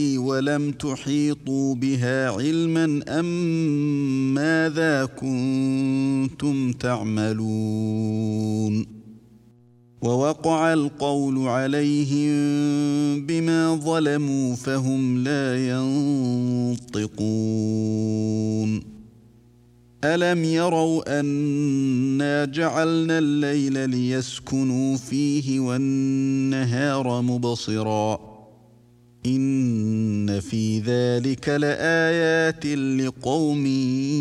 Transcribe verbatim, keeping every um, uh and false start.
ولم تحيطوا بها علما أم ماذا كنتم تعملون ووقع القول عليهم بما ظلموا فهم لا ينطقون ألم يروا أنا جعلنا الليل ليسكنوا فيه والنهار مبصرا إن في ذلك لآيات لقوم